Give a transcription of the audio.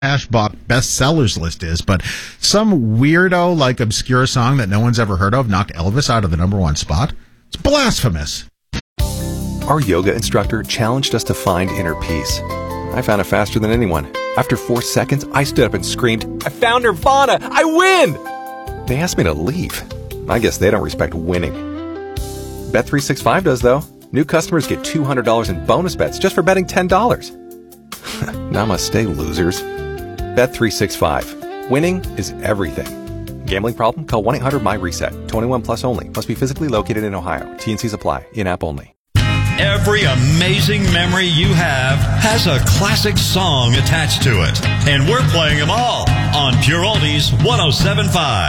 Cashbox bestsellers list is, but some weirdo, like, obscure song that no one's ever heard of knocked Elvis out of the number one spot. It's blasphemous. Our yoga instructor challenged us to find inner peace. I found it faster than anyone. After 4 seconds, I stood up and screamed, "I found Nirvana! I win!" They asked me to leave. I guess they don't respect winning. Bet365 does, though. New customers get $200 in bonus bets just for betting $10. Namaste, losers. Bet365. Winning is everything. Gambling problem? Call 1-800-MY-RESET. 21 plus only. Must be physically located in Ohio. T&Cs apply. In-app only. Every amazing memory you have has a classic song attached to it. And we're playing them all on Pure Oldies 107.5.